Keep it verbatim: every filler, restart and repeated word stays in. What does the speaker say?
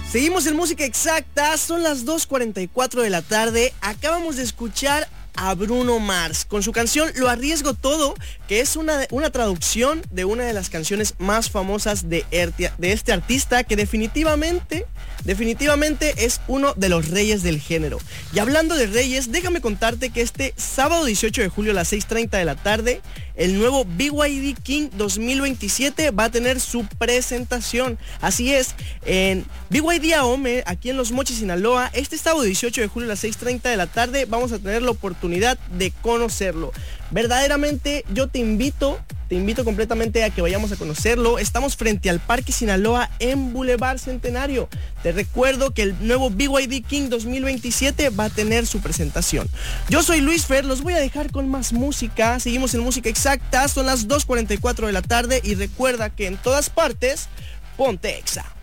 Seguimos en Música Exacta, son las dos cuarenta y cuatro de la tarde. Acabamos de escuchar a Bruno Mars con su canción Lo Arriesgo Todo, que es una, una traducción de una de las canciones más famosas de, de este artista, que definitivamente, definitivamente es uno de los reyes del género. Y hablando de reyes, déjame contarte que este sábado dieciocho de julio a las seis treinta de la tarde, el nuevo B Y D King dos mil veintisiete va a tener su presentación. Así es, en B Y D Ahome, aquí en Los Mochis, Sinaloa, este sábado dieciocho de julio a las seis treinta de la tarde vamos a tener la oportunidad de conocerlo. Verdaderamente yo te invito, te invito completamente a que vayamos a conocerlo. Estamos frente al Parque Sinaloa en Boulevard Centenario. Te recuerdo que el nuevo B Y D King dos mil veintisiete va a tener su presentación. Yo soy Luis Fer, los voy a dejar con más música. Seguimos en Música Exacta, son las dos cuarenta y cuatro de la tarde y recuerda que en todas partes, ponte Exa.